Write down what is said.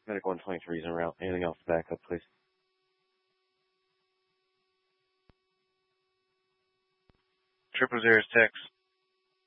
Medic 123 is en route. Anything else to back up, please? 000 text.